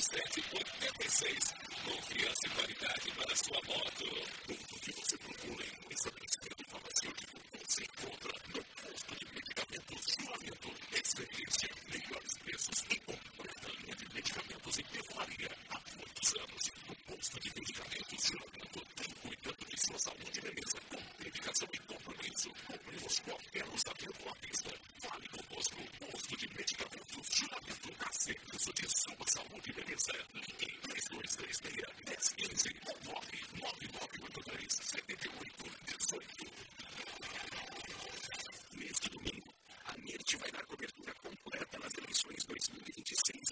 3786. Confiança e qualidade para sua moto. Tudo que você procura em um estabelecimento farmacêutico você encontra no posto de medicamentos Juramento. Experiência, melhores preços e completa linha de medicamentos em perfumaria. Há muitos anos, o posto de medicamentos Juramento tem cuidado de sua saúde e beleza com dedicação e compromisso. Cumprimos qualquer orçamento à vista. Fale conosco. Posto de medicamentos Juramento. A serviço de sua saúde e beleza. Ligue 3236-1015.